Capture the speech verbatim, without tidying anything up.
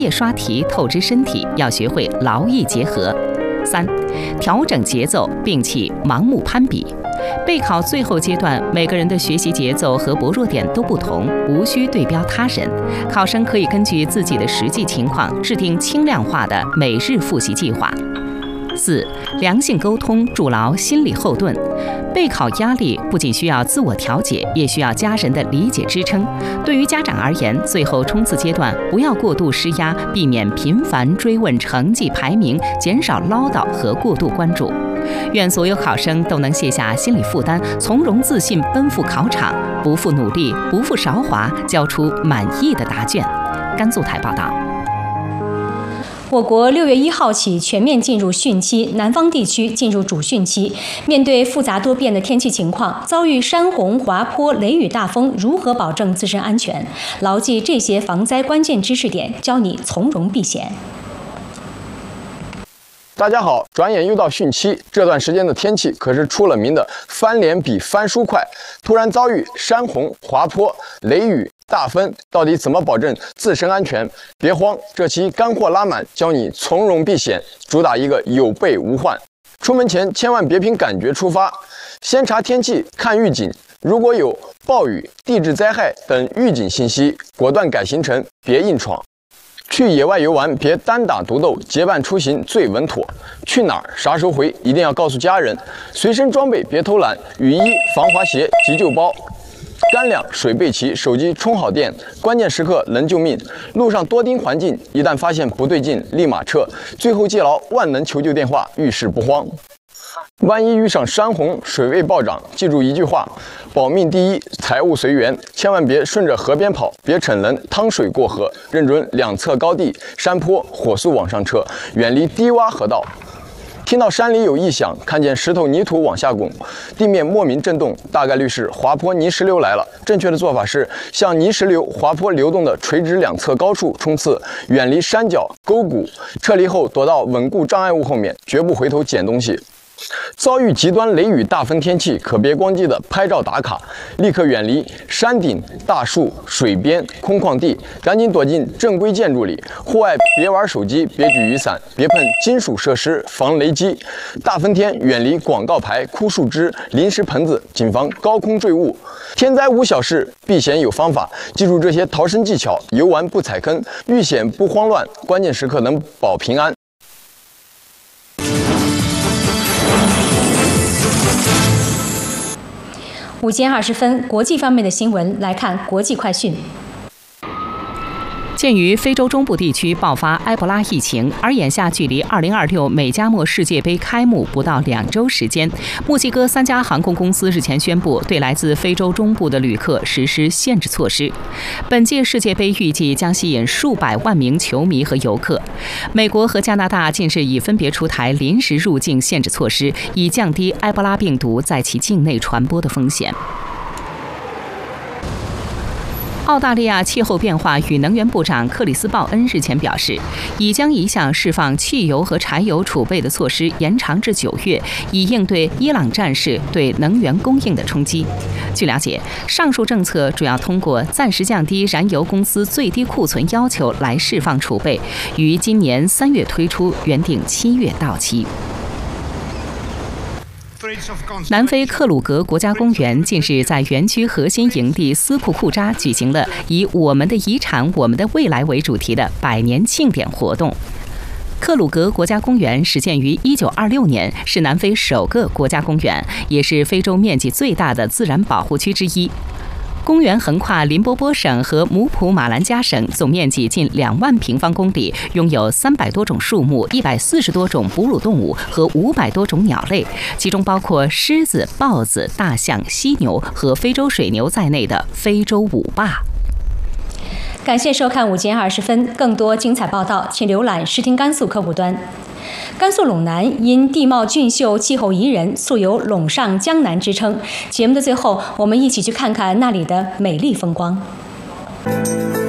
夜刷题透支身体，要学会劳逸结合。三、调整节奏，摒弃盲目攀比。备考最后阶段，每个人的学习节奏和薄弱点都不同，无需对标他人。考生可以根据自己的实际情况，制定轻量化的每日复习计划。四、良性沟通，筑牢心理后盾。备考压力不仅需要自我调节，也需要家人的理解支撑。对于家长而言，最后冲刺阶段不要过度施压，避免频繁追问成绩排名，减少唠叨和过度关注。愿所有考生都能卸下心理负担，从容自信奔赴考场，不负努力，不负韶华，交出满意的答卷。甘肃台报道。 我国六月一号起全面进入汛期，南方地区进入主汛期。面对复杂多变的天气情况，遭遇山洪、滑坡、雷雨大风，如何保证自身安全？牢记这些防灾关键知识点，教你从容避险。 大家好，转眼又到汛期，这段时间的天气可是出了名的翻脸比翻书快。突然遭遇山洪、滑坡、雷雨、大风，到底怎么保证自身安全？别慌，这期干货拉满，教你从容避险，主打一个有备无患。出门前千万别凭感觉出发，先查天气，看预警。如果有暴雨、地质灾害等预警信息，果断改行程，别硬闯。去野外游玩，别单打独斗，结伴出行最稳妥。去哪儿，啥时候回，一定要告诉家人。随身装备别偷懒，雨衣、防滑鞋、急救包、干粮、水备齐，手机充好电，关键时刻能救命。路上多盯环境，一旦发现不对劲，立马撤。最后记牢万能求救电话，遇事不慌。万一遇上山洪、水位暴涨，记住一句话：保命第一，财物随缘。千万别顺着河边跑，别逞能趟水过河，认准两侧高地、山坡，火速往上撤，远离低洼河道。听到山里有异响，看见石头泥土往下滚，地面莫名震动，大概率是滑坡泥石流来了。正确的做法是向泥石流、滑坡流动的垂直两侧高处冲刺，远离山脚、沟谷。撤离后躲到稳固障碍物后面，绝不回头捡东西。遭遇极端雷雨大风天气，可别光记得拍照打卡，立刻远离山顶、大树、水边、空旷地，赶紧躲进正规建筑里。户外别玩手机，别举雨伞，别碰金属设施，防雷击。大风天远离广告牌、枯树枝、临时盆子，谨防高空坠物。天灾无小事，避险有方法，记住这些逃生技巧，游玩不踩坑，遇险不慌乱，关键时刻能保平安。 午间二十分，国际方面的新闻来看国际快讯。 鉴于非洲中部地区爆发埃博拉疫情，而眼下距离二零二六美加墨世界杯开幕不到两周时间，墨西哥三家航空公司日前宣布对来自非洲中部的旅客实施限制措施。本届世界杯预计将吸引数百万名球迷和游客。美国和加拿大近日已分别出台临时入境限制措施，以降低埃博拉病毒在其境内传播的风险。澳大利亚气候变化与能源部长克里斯鲍恩日前表示，已将一项释放汽油和柴油储备的措施延长至九月，以应对伊朗战事对能源供应的冲击。据了解，上述政策主要通过暂时降低燃油公司最低库存要求来释放储备，于今年三月推出，原定七月到期。南非克鲁格国家公园近日在园区核心营地斯库库扎举行了以“我们的遗产，我们的未来”为主题的百年庆典活动。克鲁格国家公园始建于一九二六年，是南非首个国家公园，也是非洲面积最大的自然保护区之一。公园横跨林波波省和姆普马兰加省，总面积近两万平方公里，拥有三百多种树木、一百四十多种哺乳动物和五百多种鸟类，其中包括狮子、豹子、大象、犀牛和非洲水牛在内的非洲舞霸。 感谢收看午间二十分，更多精彩报道，请浏览视听甘肃客户端。甘肃陇南因地貌俊秀、气候宜人，素有“陇上江南”之称。节目的最后，我们一起去看看那里的美丽风光。